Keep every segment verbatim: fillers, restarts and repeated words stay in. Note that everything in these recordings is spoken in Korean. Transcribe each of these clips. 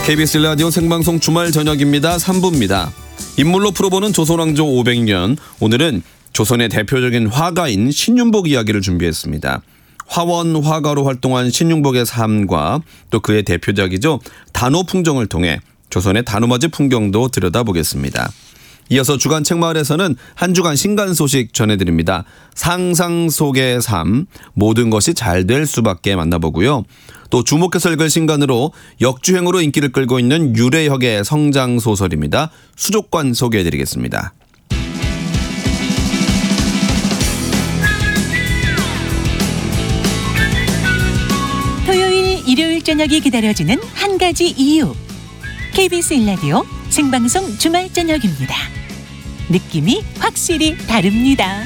케이비에스 라디오 생방송 주말 저녁입니다. 삼 부입니다. 인물로 풀어보는 조선왕조 오백 년. 오늘은 조선의 대표적인 화가인 신윤복 이야기를 준비했습니다. 화원 화가로 활동한 신윤복의 삶과 또 그의 대표작이죠. 단오 풍정을 통해 조선의 단오맞이 풍경도 들여다보겠습니다. 이어서 주간 책마을에서는 한 주간 신간 소식 전해드립니다. 상상 속의 삶, 모든 것이 잘 될 수밖에 만나보고요. 또 주목해서 읽을 신간으로 역주행으로 인기를 끌고 있는 유래혁의 성장 소설입니다. 수족관 소개해드리겠습니다. 토요일, 일요일 저녁이 기다려지는 한 가지 이유. 케이비에스 일 라디오 생방송 주말 저녁입니다. 느낌이 확실히 다릅니다.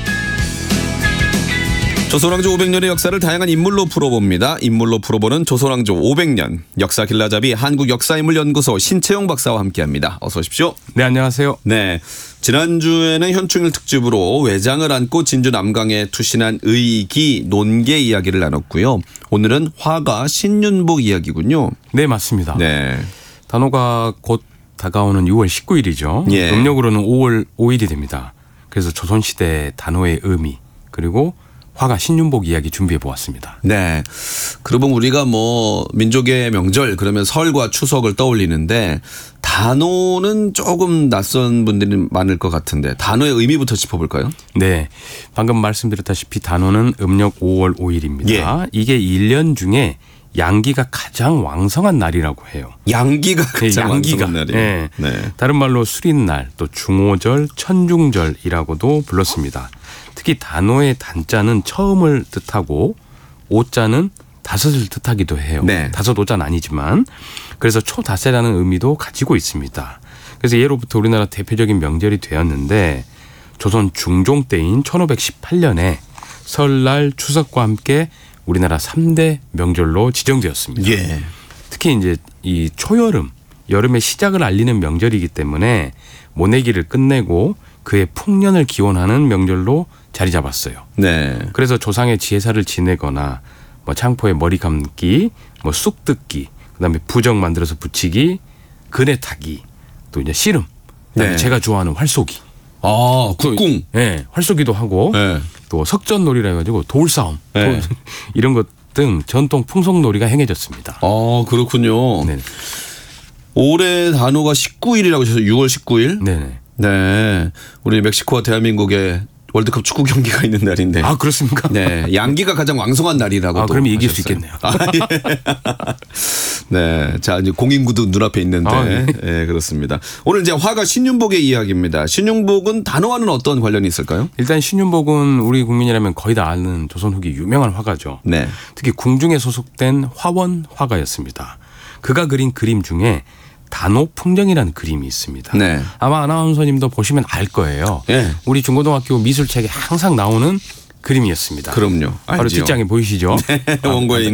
조선왕조 오백 년의 역사를 다양한 인물로 풀어봅니다. 인물로 풀어보는 조선왕조 오백 년. 역사 길라잡이 한국역사인물연구소 신채용 박사와 함께합니다. 어서 오십시오. 네, 안녕하세요. 네, 지난주에는 현충일 특집으로 외장을 안고 진주 남강에 투신한 의기, 논계 이야기를 나눴고요. 오늘은 화가 신윤복 이야기군요. 네, 맞습니다. 네. 단오가 곧 다가오는 유월 십구일이죠. 예. 음력으로는 오월 오일이 됩니다. 그래서 조선시대 단오의 의미 그리고 화가 신윤복 이야기 준비해 보았습니다. 네. 그러면 우리가 뭐 민족의 명절 그러면 설과 추석을 떠올리는데 단오는 조금 낯선 분들이 많을 것 같은데 단오의 의미부터 짚어볼까요? 네. 방금 말씀드렸다시피 단오는 음력 오월 오일입니다. 예. 이게 일 년 중에 양기가 가장 왕성한 날이라고 해요. 양기가 가장 네, 양기가. 왕성한 날이에요. 네. 네. 다른 말로 수린날 또 중오절, 천중절이라고도 불렀습니다. 특히 단오의 단자는 처음을 뜻하고 오자는 다섯을 뜻하기도 해요. 네. 다섯 오자는 아니지만 그래서 초다세라는 의미도 가지고 있습니다. 그래서 예로부터 우리나라 대표적인 명절이 되었는데 조선 중종 때인 천오백십팔년에 설날 추석과 함께 우리나라 삼 대 명절로 지정되었습니다. 예. 특히 이제 이 초여름, 여름의 시작을 알리는 명절이기 때문에 모내기를 끝내고 그의 풍년을 기원하는 명절로 자리 잡았어요. 네. 그래서 조상의 제사를 지내거나 뭐 창포에 머리 감기, 뭐 쑥 뜯기, 그다음에 부적 만들어서 붙이기, 그네 타기, 또 이제 씨름, 그다음에 네. 제가 좋아하는 활쏘기. 아, 국궁. 네, 활쏘기도 하고 네. 또 석전놀이라 해가지고 돌싸움 네. 돌, 이런 것 등 전통 풍속놀이가 행해졌습니다. 아, 그렇군요. 네, 올해 단오가 십구일이라고 하셔서 유월 십구일. 네. 네. 우리 멕시코와 대한민국의 월드컵 축구 경기가 있는 날인데. 아, 그렇습니까? 네. 양기가 가장 왕성한 날이라고. 아, 또 그럼 이길 하셨어요. 수 있겠네요. 아, 예. 네. 자, 이제 공인구도 눈앞에 있는데. 아, 네. 네, 그렇습니다. 오늘 이제 화가 신윤복의 이야기입니다. 신윤복은 단오와는 어떤 관련이 있을까요? 일단 신윤복은 우리 국민이라면 거의 다 아는 조선 후기 유명한 화가죠. 네. 특히 궁중에 소속된 화원 화가였습니다. 그가 그린 그림 중에 단오 풍정이라는 그림이 있습니다. 네. 아마 아나운서님도 보시면 알 거예요. 예. 우리 중고등학교 미술책에 항상 나오는 그림이었습니다. 그럼요. 바로 알지요. 뒷장에 보이시죠? 원고에 아, 있는